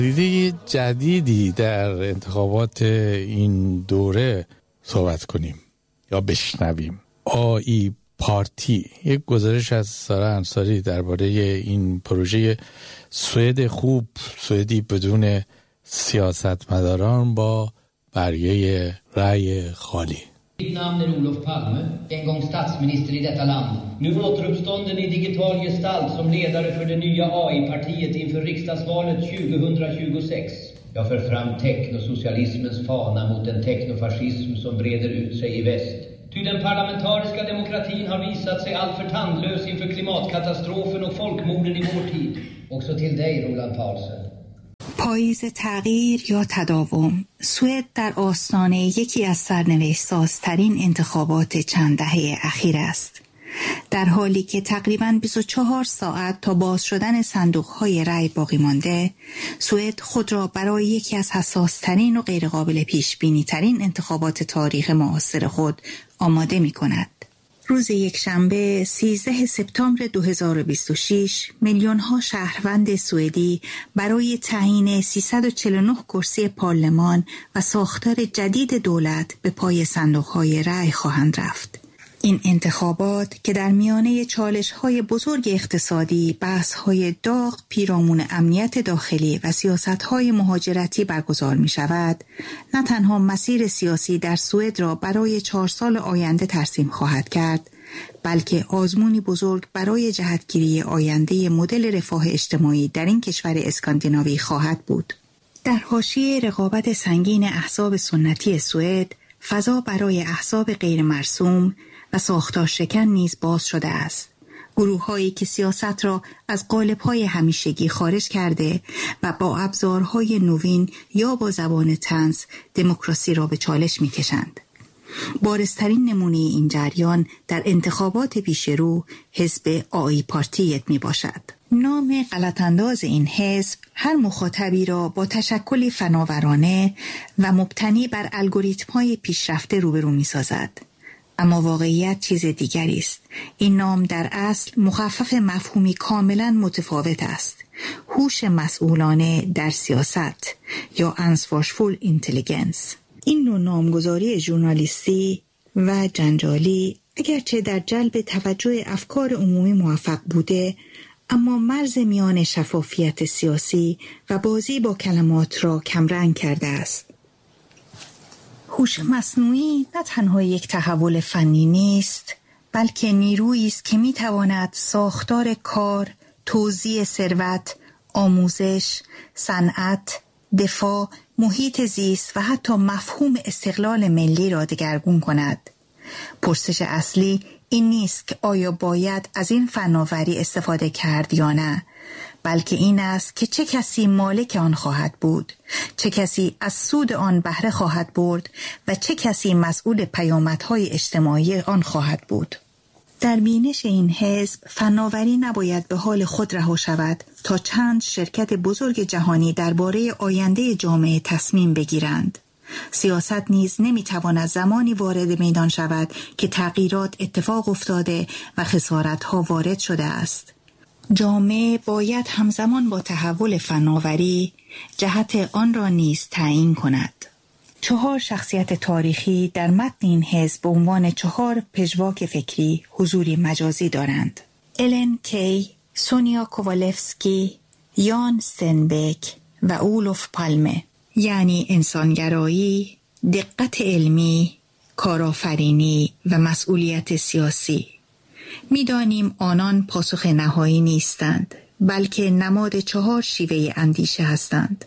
ایده جدیدی در انتخابات این دوره صحبت کنیم یا بشنویم. آی پارتی، یک گزارش از سارا انصاری درباره این پروژه سوئد خوب، سوئدی بدون سیاستمداران با برگه رأی خالی. Mitt namn är Olof Palme, en gång statsminister i detta land. Nu återuppstånden i digital gestalt som ledare för det nya AI-partiet inför riksdagsvalet 2026. Jag för fram teknosocialismens fana mot en teknofascism som breder ut sig i väst. Ty den parlamentariska demokratin har visat sig alltför tandlös inför klimatkatastrofen och folkmorden i vår tid. Också till dig, Roland Paulsen. پاییز تغییر یا تداوم، سوئد در آستانه یکی از سرنوشت‌سازترین انتخابات چند دهه اخیر است. در حالی که تقریباً 24 ساعت تا باز شدن صندوق‌های رأی باقی مانده، سوئد خود را برای یکی از حساس‌ترین و غیرقابل پیش‌بینی‌ترین انتخابات تاریخ معاصر خود آماده می‌کند. روز یکشنبه 13 سپتامبر 2026 میلیون‌ها شهروند سوئدی برای تعیین 349 کرسی پارلمان و ساختار جدید دولت به پای صندوق‌های رأی خواهند رفت. این انتخابات که در میانه چالش‌های بزرگ اقتصادی، بحث‌های داغ پیرامون امنیت داخلی و سیاست‌های مهاجرتی برگزار می‌شود، نه تنها مسیر سیاسی در سوئد را برای 4 سال آینده ترسیم خواهد کرد، بلکه آزمونی بزرگ برای جهتگیری آینده مدل رفاه اجتماعی در این کشور اسکاندیناوی خواهد بود. در حاشیه رقابت سنگین احزاب سنتی سوئد، فضا برای احزاب غیر مرسوم و ساختار شکن نیز باز شده است. گروه‌هایی که سیاست را از قالب‌های همیشگی خارج کرده و با ابزارهای نوین یا با زبان طنز دموکراسی را به چالش می‌کشند. بارزترین نمونه این جریان در انتخابات پیشرو حزب آی پارتی می باشد. نام غلط‌انداز این حزب هر مخاطبی را با تشکلی فناورانه و مبتنی بر الگوریتم‌های پیشرفته روبرو می‌سازد. اما واقعیت چیز دیگری است. این نام در اصل مخفف مفهومی کاملا متفاوت است. هوش مسئولانه در سیاست یا ansvarsfull intelligence. این نوع نامگذاری ژورنالیستی و جنجالی اگرچه در جلب توجه افکار عمومی موفق بوده، اما مرز میان شفافیت سیاسی و بازی با کلمات را کمرنگ کرده است. هوش مصنوعی نه تنها یک تحول فنی نیست، بلکه نیرویی است که میتواند ساختار کار، توزیع ثروت، آموزش، صنعت، دفاع، محیط زیست و حتی مفهوم استقلال ملی را دگرگون کند. پرسش اصلی این نیست که آیا باید از این فناوری استفاده کرد یا نه، بلکه این است که چه کسی مالک آن خواهد بود، چه کسی از سود آن بهره خواهد برد و چه کسی مسئول پیامدهای اجتماعی آن خواهد بود. در بینش این حزب، فناوری نباید به حال خود رها شود تا چند شرکت بزرگ جهانی درباره آینده جامعه تصمیم بگیرند. سیاست نیز نمیتواند زمانی وارد میدان شود که تغییرات اتفاق افتاده و خسارت‌ها وارد شده است. جامعه باید همزمان با تحول فناوری جهت آن را نیز تعیین کند. 4 شخصیت تاریخی در متن این حزب به عنوان 4 پژواک فکری حضوری مجازی دارند. الن کی، سونیا کووالفسکی، یان ستنبک و اولوف پالمه، یعنی انسانگرایی، دقت علمی، کارآفرینی و مسئولیت سیاسی. می‌دانیم آنان پاسخ نهایی نیستند، بلکه نماد 4 شیوه اندیشه هستند.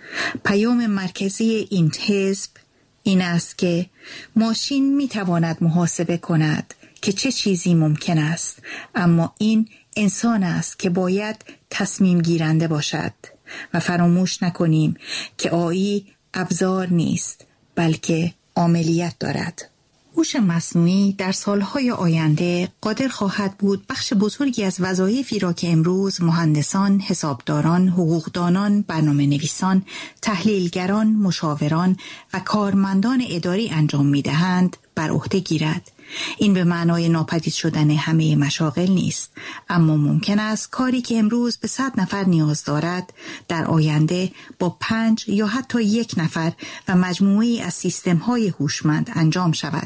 پیام مرکزی این حزب این است که ماشین می‌تواند محاسبه کند که چه چیزی ممکن است، اما این انسان است که باید تصمیم گیرنده باشد و فراموش نکنیم که AI ابزار نیست، بلکه عاملیت دارد. هوش مصنوعی در سالهای آینده قادر خواهد بود بخش بزرگی از وظایفی را که امروز مهندسان، حسابداران، حقوقدانان، برنامه‌نویسان، تحلیلگران، مشاوران و کارمندان اداری انجام می‌دهند بر عهده گیرد. این به معنای ناپدید شدن همه مشاغل نیست، اما ممکن است کاری که امروز به 100 نفر نیاز دارد در آینده با 5 یا حتی 1 نفر و مجموعه‌ای از سیستم‌های هوشمند انجام شود.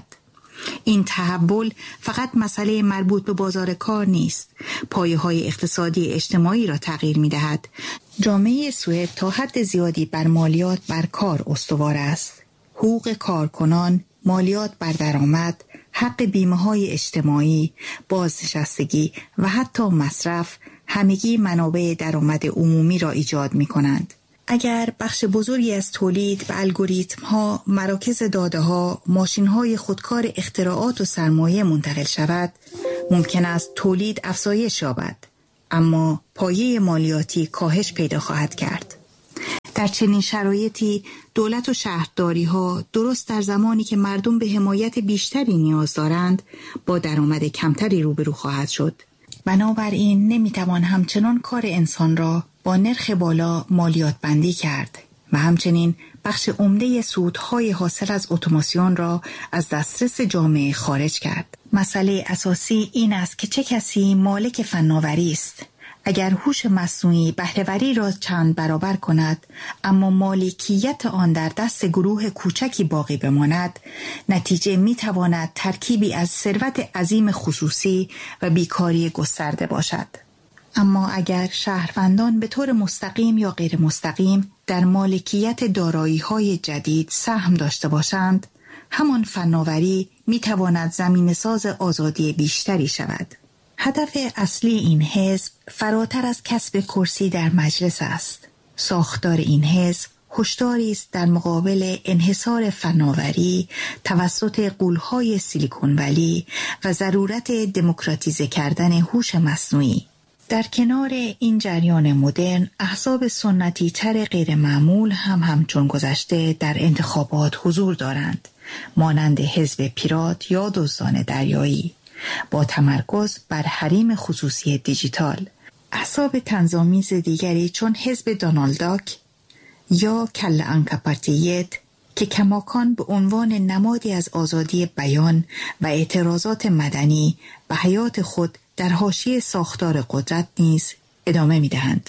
این تحول فقط مسئله مربوط به بازار کار نیست، پایه‌های اقتصادی اجتماعی را تغییر می‌دهد. جامعه سوئد تا حد زیادی بر مالیات بر کار استوار است. حقوق کارکنان، مالیات بر درآمد، حق بیمه‌های اجتماعی، بازنشستگی و حتی مصرف همگی منابع درآمد عمومی را ایجاد می‌کنند. اگر بخش بزرگی از تولید به الگوریتم‌ها، مراکز داده‌ها، ماشین‌های خودکار اختراعات و سرمایه منتقل شود، ممکن است تولید افزایش یابد، اما پایه مالیاتی کاهش پیدا خواهد کرد. در چنین شرایطی دولت و شهرداری‌ها درست در زمانی که مردم به حمایت بیشتری نیاز دارند، با درآمد کمتری روبرو خواهد شد. بنابراین نمی‌توان همچنان کار انسان را با نرخ بالا مالیات بندی کرد و همچنین بخش عمده سودهای حاصل از اتوماسیون را از دسترس جامعه خارج کرد. مسئله اساسی این است که چه کسی مالک فناوری است. اگر هوش مصنوعی بهره‌وری را چند برابر کند، اما مالکیت آن در دست گروه کوچکی باقی بماند، نتیجه می‌تواند ترکیبی از ثروت عظیم خصوصی و بیکاری گسترده باشد. اما اگر شهروندان به طور مستقیم یا غیر مستقیم در مالکیت دارایی‌های جدید سهم داشته باشند، همان فناوری می‌تواند زمینه‌ساز آزادی بیشتری شود. هدف اصلی این حزب فراتر از کسب کرسی در مجلس است. ساختار این حزب هشداری است در مقابل انحصار فناوری توسط غول‌های سیلیکون ولی و ضرورت دموکراتیزه کردن هوش مصنوعی. در کنار این جریان مدرن، احزاب سنتی تر غیر معمول هم همچون گذشته در انتخابات حضور دارند، مانند حزب پیرات یا دزدان دریایی، با تمرکز بر حریم خصوصی دیجیتال. احزاب طنزآمیز دیگری چون حزب دونالد داک یا کله آنکا پارتیت که کماکان به عنوان نمادی از آزادی بیان و اعتراضات مدنی به حیات خود در حاشیه ساختار قدرت نیز ادامه می‌دهند.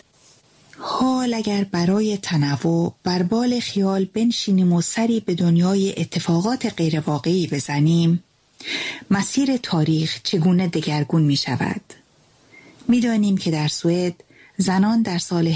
حال اگر برای تنوع بر بال خیال بنشینیم و سری به دنیای اتفاقات غیرواقعی بزنیم، مسیر تاریخ چگونه دگرگون می شود؟ می دانیم که در سوئد زنان در سال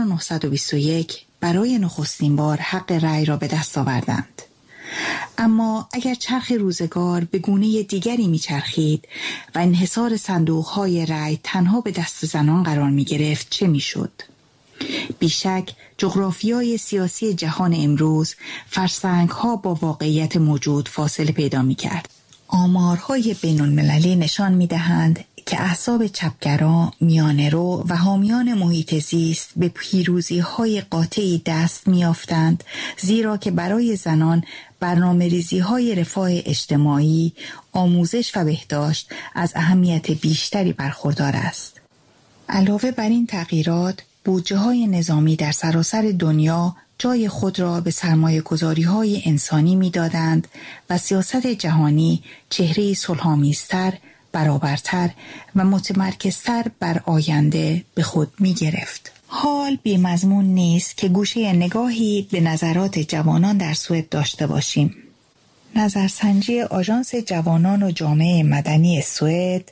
1921 برای نخستین بار حق رأی را به دست آوردند. اما اگر چرخ روزگار به گونه دیگری می چرخید و انحصار صندوق‌های رأی تنها به دست زنان قرار می گرفت، چه می شد؟ بیشک جغرافیای سیاسی جهان امروز فرسنگ‌ها با واقعیت موجود فاصله پیدا می کرد. آمارهای بین‌المللی نشان می‌دهند که احزاب چپگرا، میانه‌رو و حامیان محیط زیست به پیروزی‌های قاطعی دست می‌یافتند، زیرا که برای زنان برنامه‌ریزی‌های رفاه اجتماعی، آموزش و بهداشت از اهمیت بیشتری برخوردار است. علاوه بر این تغییرات، بودجه‌های نظامی در سراسر دنیا جای خود را به سرمایه‌گذاری‌های انسانی می‌دادند و سیاست جهانی چهره‌ای صلح‌آمیزتر، برابرتر و متمرکزتر بر آینده به خود می‌گرفت. حال بی‌مضمون نیست که گوشه نگاهی به نظرات جوانان در سوئد داشته باشیم. نظرسنجی آژانس جوانان و جامعه مدنی سوئد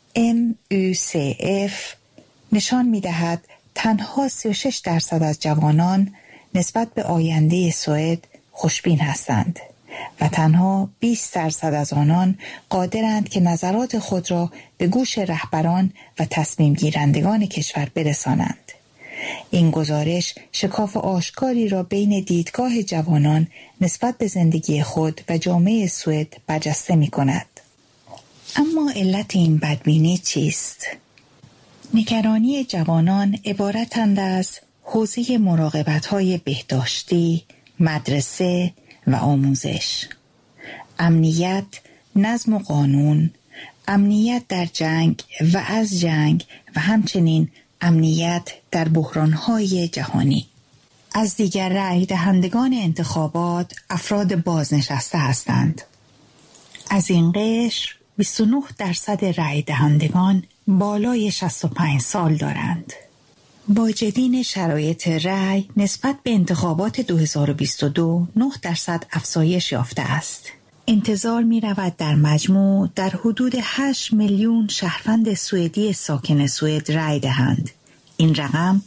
MUCF نشان می‌دهد تنها 36% از جوانان نسبت به آینده سوئد خوشبین هستند و تنها 20% از آنان قادرند که نظرات خود را به گوش رهبران و تصمیم گیرندگان کشور برسانند. این گزارش شکاف آشکاری را بین دیدگاه جوانان نسبت به زندگی خود و جامعه سوئد برجسته می کند. اما علت این بدبینی چیست؟ نگرانی جوانان عبارتند از حوزه مراقبت‌های بهداشتی، مدرسه و آموزش، امنیت، نظم و قانون، امنیت در جنگ و از جنگ و همچنین امنیت در بحران‌های جهانی. از دیگر رأی دهندگان انتخابات افراد بازنشسته هستند. از این قشر 29% رای دهندگان بالای 65 سال دارند. با جدین شرایط رای نسبت به انتخابات 2022 9% افزایش یافته است. انتظار می رود در مجموع در حدود 8 میلیون شهروند سوئدی ساکن سوئد رای دهند. این رقم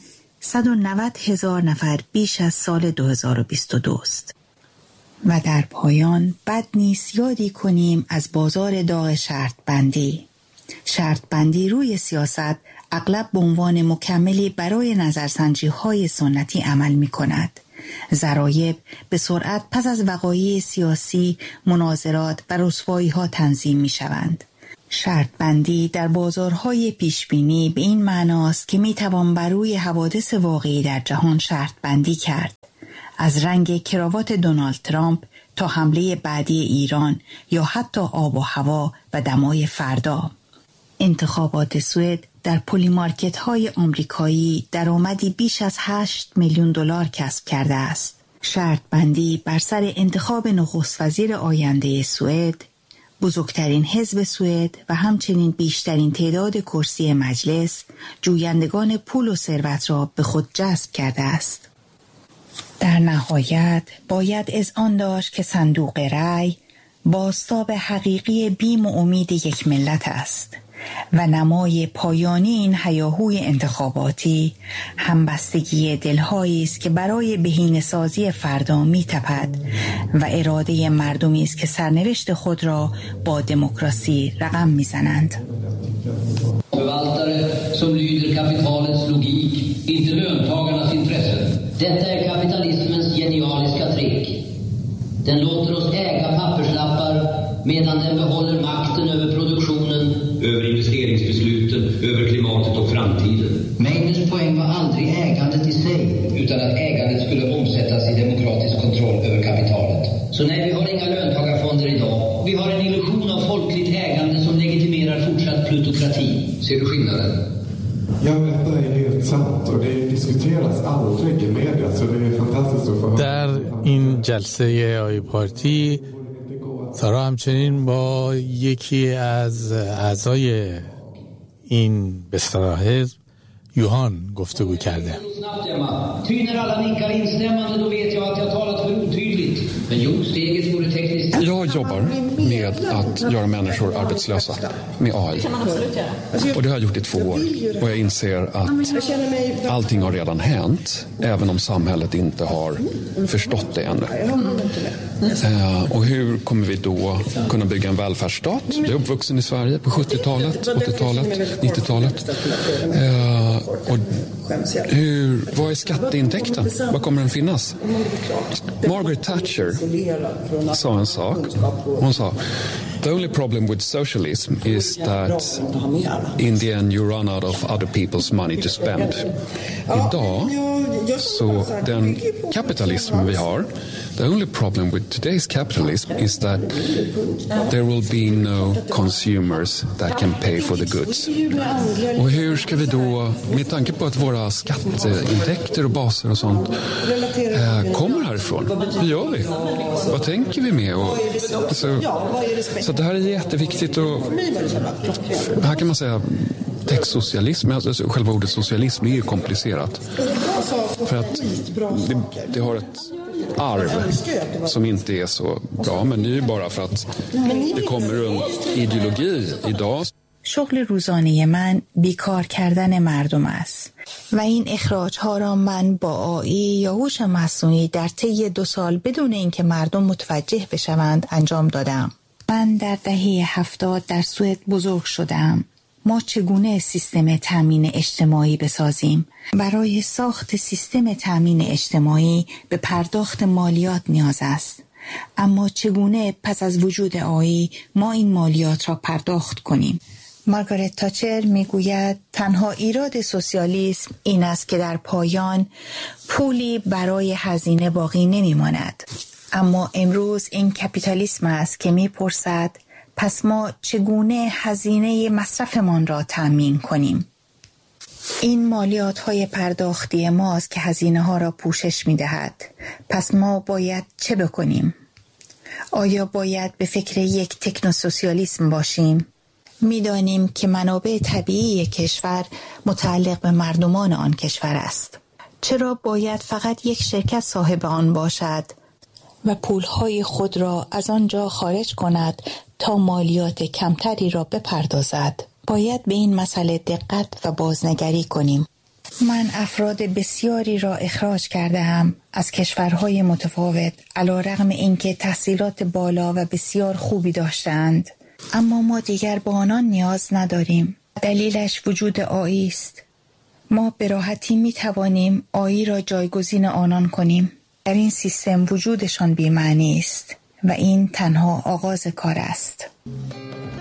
190,000 نفر بیش از سال 2022 است. و در پایان بد نیست یادی کنیم از بازار داغ شرط بندی. شرط بندی روی سیاست اغلب به عنوان مکملی برای نظرسنجی های سنتی عمل می کند. ضرایب به سرعت پس از وقایع سیاسی، مناظرات و رسوایی ها تنظیم می شوند. شرط بندی در بازارهای پیشبینی به این معناست که می توان بر روی حوادث واقعی در جهان شرط بندی کرد. از رنگ کراوات دونالد ترامپ تا حمله بعدی ایران یا حتی آب و هوا و دمای فردا. انتخابات سوئد در پلی مارکت های آمریکایی درآمدی بیش از 8 میلیون دلار کسب کرده است. شرط بندی بر سر انتخاب نخست وزیر آینده سوئد، بزرگترین حزب سوئد و همچنین بیشترین تعداد کرسی مجلس، جویندگان پول و ثروت را به خود جذب کرده است. در نهایت باید اذعان داشت که صندوق رای بازتاب حقیقی بیم و امید یک ملت است و نمای پایانی این هیاهوی انتخاباتی همبستگی دلهایی است که برای بهینه‌سازی فردا می‌تپد و اراده مردمی است که سرنوشت خود را با دموکراسی رقم می‌زنند. Förvaltare som lyder kapitalets logik, inte löntagarnas intressen. Detta är kapitalismens genialiska trick. Den låter oss äga papperslappar medan den behåller makten över produktionen, över investeringsbesluten, över klimatet och framtiden. Meyners poäng var aldrig ägandet i sig, utan att ägandet skulle omsättas i demokratisk kontroll över kapitalet. Så nej, vi har inga löntagarfonder idag. Vi har en illusion av folkligt ägande som legitimerar fortsatt plutokrati. Ser du skillnaden? Ja, detta är helt sant och det diskuteras aldrig i media, så det är fantastiskt att få höra. در این جلسه آی پارتی سارا همچنین با یکی از اعضای این به اصطلاح حزب یوهان گفتگو کرده. Jag jobbar med att göra människor arbetslösa med AI. Och det har jag gjort i 2 år. Och jag inser att allting har redan hänt, även om samhället inte har förstått det ännu. Och hur kommer vi då kunna bygga en välfärdsstat? Jag är uppvuxen i Sverige på 70-talet, 80-talet, 90-talet. Och vad är skatteintäkten? Var kommer den finnas? Margaret Thatcher sa en sak. Hon sa, the only problem with socialism is that in the end you run out of other people's money to spend. Idag, så den kapitalism vi har, the only problem with today's capitalism is that there will be no consumers that can pay for the goods. Och hur ska vi då, med tanke på att våra skatteintäkter och baser och sånt kommer härifrån, hur gör vi? Vad tänker vi med? Och, så det här är jätteviktigt och här kan man säga textsocialism, alltså själva ordet socialism är ju komplicerat. För att det har ett arv som inte är så bra, men det är ju bara för att det kommer runt ideologi idag. شغل روزانه من بیکار کردن مردم است و این اخراج ها را من با آی یا هوش مصنوعی در طی 2 سال بدون اینکه مردم متوجه بشوند انجام دادم. من در دهه 70 در سوئد بزرگ شدم. ما چگونه سیستم تامین اجتماعی بسازیم؟ برای ساخت سیستم تامین اجتماعی به پرداخت مالیات نیاز است. اما چگونه پس از وجود آی ما این مالیات را پرداخت کنیم؟ مارگارت تاچر میگوید تنها ایراد سوسیالیسم این است که در پایان پولی برای هزینه باقی نمیماند. اما امروز این کپیتالیسم است که میپرسد پس ما چگونه هزینه مصرفمان را تامین کنیم؟ این مالیات های پرداختی ماست که هزینه ها را پوشش می دهد. پس ما باید چه بکنیم؟ آیا باید به فکر یک تکنوسوسیالیسم باشیم؟ می‌دانیم که منابع طبیعی کشور متعلق به مردمان آن کشور است. چرا باید فقط یک شرکت صاحب آن باشد و پولهای خود را از آنجا خارج کند تا مالیات کمتری را بپردازد؟ باید به این مسئله دقت و بازنگری کنیم. من افراد بسیاری را اخراج کردم از کشورهای متفاوت علیرغم اینکه تحصیلات بالا و بسیار خوبی داشتند، اما ما دیگر با آنان نیاز نداریم. دلیلش وجود آیی است. ما به راحتی می توانیم آیی را جایگزین آنان کنیم. در این سیستم وجودشان بی‌معنی است و این تنها آغاز کار است.